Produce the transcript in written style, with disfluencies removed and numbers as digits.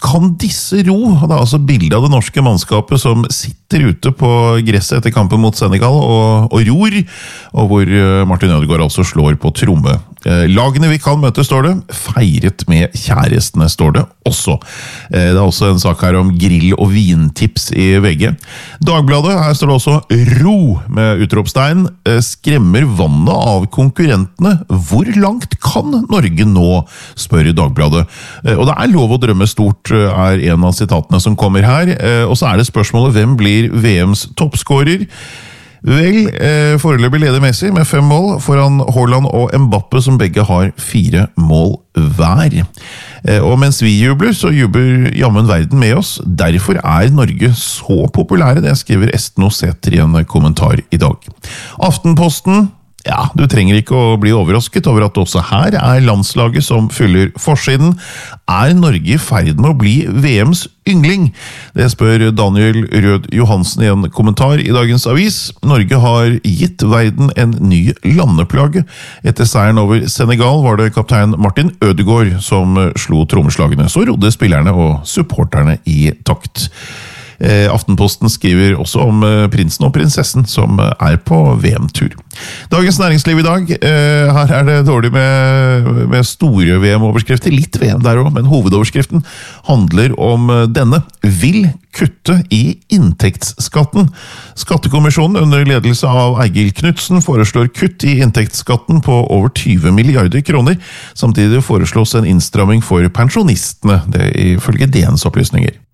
Kan disse ro? Det er altså bildet av det norske mannskapet som sitter ute på gresset etter kampen mot Senegal og ror, og hvor Martin Ødegaard altså slår på tromme. Lagene vi kan møte, står det. Feiret med kjærestene, står det også. Det er også en sak her om grill- og vintips i VG. Dagbladet, her står det også ro med utropstegn. Skremmer vannet av konkurrentene. Hvor langt kan Norge nå, spør Dagbladet. Og det er lov å drømme stort, er en av sitatene som kommer her. Og så er det spørsmålet, hvem blir VMs toppskårer? Vel, foreløpig leder Messi med 5 mål foran Haaland og Mbappe, som begge har 4 mål hver. Og mens vi jubler, så jubler jammen verden med oss. Derfor er Norge så populære, det skriver Esten Osæter i en kommentar i dag. Aftenposten. Ja, du trenger ikke å bli overrasket over at også her er landslaget som fyller forsiden. Er Norge i ferd med å bli VMs yngling? Det spør Daniel Rød Johansen i en kommentar i dagens avis. Norge har gitt verden en ny landeplage. Etter seieren over Senegal var det kaptein Martin Ødegaard som slo trommeslagene. Så rodde spillerne og supporterne i takt. Aftenposten skriver også om prinsen og prinsessen som er på VM-tur. Dagens næringsliv i dag, her er det dårlig med store VM-overskrifter, litt VM der også, men hovedoverskriften handler om denne. Vil kutte i inntektsskatten. Skattekommisjonen under ledelse av Eigil Knudsen foreslår kutt i inntektsskatten på over 20 milliarder kroner. Samtidig foreslås en innstramming for pensjonistene, det ifølge DNs opplysninger.